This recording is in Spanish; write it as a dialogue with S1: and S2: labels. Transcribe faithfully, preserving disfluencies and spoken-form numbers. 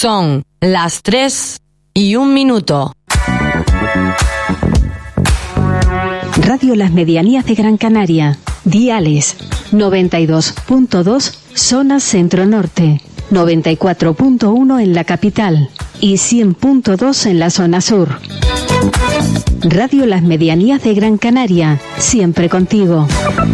S1: Son las tres y un minuto.
S2: Radio Las Medianías de Gran Canaria. Diales noventa y dos punto dos zona centro-norte, noventa y cuatro punto uno en la capital y cien punto dos en la zona sur. Radio Las Medianías de Gran Canaria, siempre contigo.